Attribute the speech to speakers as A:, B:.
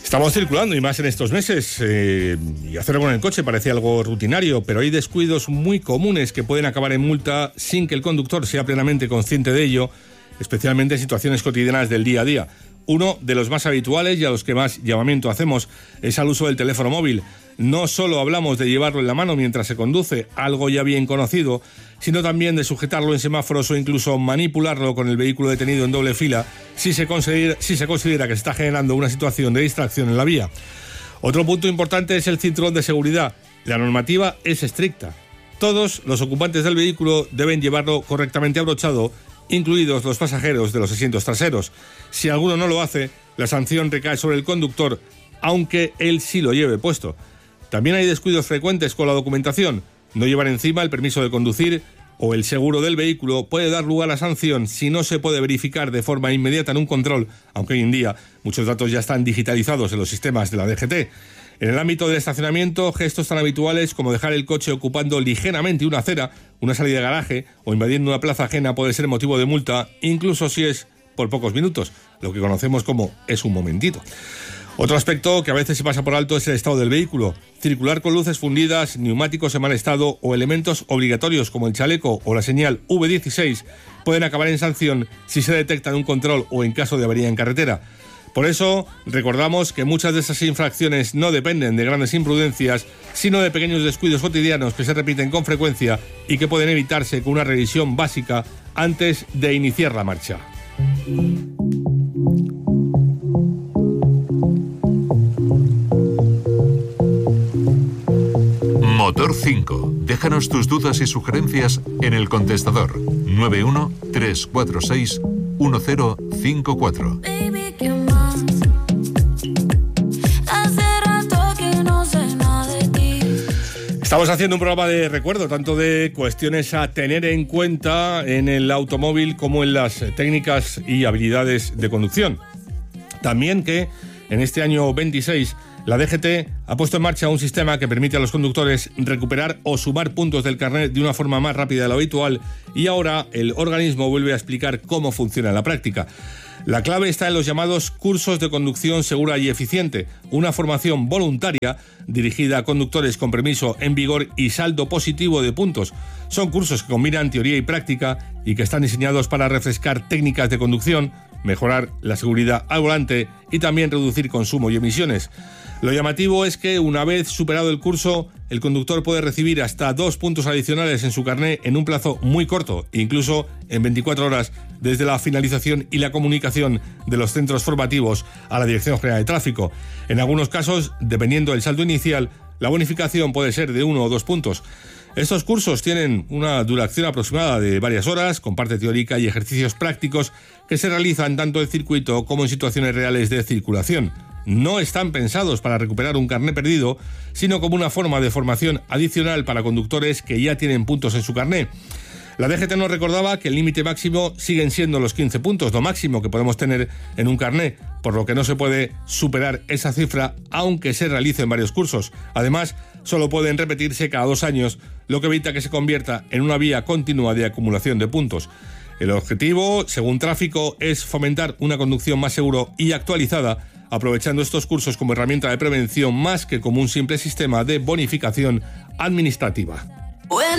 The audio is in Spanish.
A: Estamos circulando y más en estos meses y hacerlo con el coche parece algo rutinario, pero hay descuidos muy comunes que pueden acabar en multa sin que el conductor sea plenamente consciente de ello, especialmente en situaciones cotidianas del día a día. Uno de los más habituales y a los que más llamamiento hacemos es al uso del teléfono móvil. No solo hablamos de llevarlo en la mano mientras se conduce, algo ya bien conocido, sino también de sujetarlo en semáforos o incluso manipularlo con el vehículo detenido en doble fila si se considera que se está generando una situación de distracción en la vía. Otro punto importante es el cinturón de seguridad. La normativa es estricta. Todos los ocupantes del vehículo deben llevarlo correctamente abrochado, incluidos los pasajeros de los asientos traseros. Si alguno no lo hace, la sanción recae sobre el conductor, aunque él sí lo lleve puesto. También hay descuidos frecuentes con la documentación. No llevar encima el permiso de conducir o el seguro del vehículo puede dar lugar a sanción si no se puede verificar de forma inmediata en un control, aunque hoy en día muchos datos ya están digitalizados en los sistemas de la DGT. En el ámbito del estacionamiento, gestos tan habituales como dejar el coche ocupando ligeramente una acera, una salida de garaje o invadiendo una plaza ajena puede ser motivo de multa, incluso si es por pocos minutos, lo que conocemos como es un momentito. Otro aspecto que a veces se pasa por alto es el estado del vehículo. Circular con luces fundidas, neumáticos en mal estado o elementos obligatorios como el chaleco o la señal V16 pueden acabar en sanción si se detecta en un control o en caso de avería en carretera. Por eso, recordamos que muchas de esas infracciones no dependen de grandes imprudencias, sino de pequeños descuidos cotidianos que se repiten con frecuencia y que pueden evitarse con una revisión básica antes de iniciar la marcha.
B: Motor 5. Déjanos tus dudas y sugerencias en el contestador 91 346 1054.
A: Estamos haciendo un programa de recuerdo, tanto de cuestiones a tener en cuenta en el automóvil como en las técnicas y habilidades de conducción. También que en este año 26 la DGT ha puesto en marcha un sistema que permite a los conductores recuperar o sumar puntos del carnet de una forma más rápida de lo habitual y ahora el organismo vuelve a explicar cómo funciona en la práctica. La clave está en los llamados cursos de conducción segura y eficiente, una formación voluntaria dirigida a conductores con permiso en vigor y saldo positivo de puntos. Son cursos que combinan teoría y práctica y que están diseñados para refrescar técnicas de conducción, mejorar la seguridad al volante y también reducir consumo y emisiones. Lo llamativo es que una vez superado el curso, el conductor puede recibir hasta 2 puntos adicionales en su carné en un plazo muy corto, incluso en 24 horas desde la finalización y la comunicación de los centros formativos a la Dirección General de Tráfico. En algunos casos, dependiendo del saldo inicial, la bonificación puede ser de 1 o 2 puntos. Estos cursos tienen una duración aproximada de varias horas, con parte teórica y ejercicios prácticos que se realizan tanto en circuito como en situaciones reales de circulación. No están pensados para recuperar un carné perdido, sino como una forma de formación adicional para conductores que ya tienen puntos en su carné. La DGT nos recordaba que el límite máximo siguen siendo los 15 puntos, lo máximo que podemos tener en un carné, por lo que no se puede superar esa cifra aunque se realicen varios cursos. Además, solo pueden repetirse cada 2 años, lo que evita que se convierta en una vía continua de acumulación de puntos. El objetivo, según Tráfico, es fomentar una conducción más segura y actualizada, aprovechando estos cursos como herramienta de prevención más que como un simple sistema de bonificación administrativa.